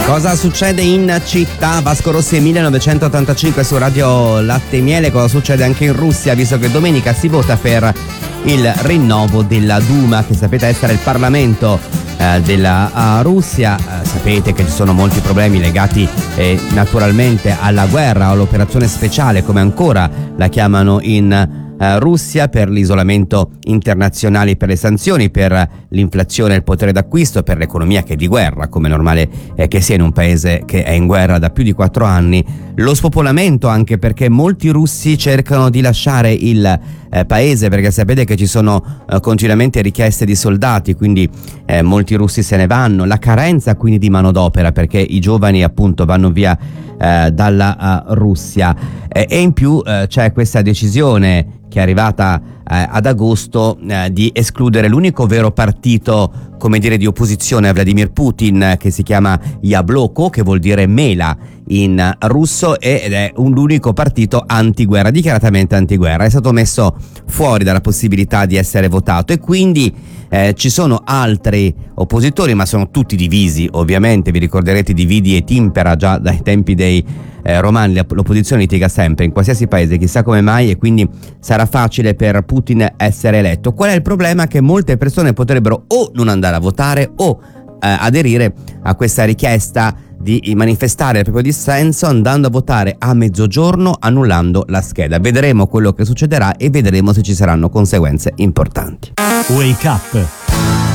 Cosa succede in città? Vasco Rossi 1985 su Radio Latte e Miele. Cosa succede anche in Russia, visto che domenica si vota per il rinnovo della Duma, che sapete essere il Parlamento della Russia. Sapete che ci sono molti problemi legati naturalmente alla guerra, all'operazione speciale, come ancora la chiamano in Russia, per l'isolamento internazionale, per le sanzioni, per l'inflazione e il potere d'acquisto, per l'economia che è di guerra, come normale che sia in un paese che è in guerra da più di 4 anni, lo spopolamento, anche perché molti russi cercano di lasciare il paese, perché sapete che ci sono continuamente richieste di soldati, quindi molti russi se ne vanno, la carenza quindi di manodopera, perché i giovani appunto vanno via dalla Russia, e in più c'è questa decisione che è arrivata ad agosto di escludere l'unico vero partito, come dire, di opposizione a Vladimir Putin, che si chiama Yabloko, che vuol dire mela in russo, ed è l'unico partito antiguerra, dichiaratamente antiguerra. È stato messo fuori dalla possibilità di essere votato, e quindi ci sono altri oppositori, ma sono tutti divisi, ovviamente. Vi ricorderete Dividi et Impera già dai tempi dei romani. L'opposizione litiga sempre in qualsiasi paese, chissà come mai, e quindi sarà facile per Putin essere eletto. Qual è il problema? Che molte persone potrebbero o non andare a votare o aderire a questa richiesta di manifestare il proprio dissenso andando a votare a mezzogiorno, annullando la scheda. Vedremo quello che succederà e vedremo se ci saranno conseguenze importanti. Wake Up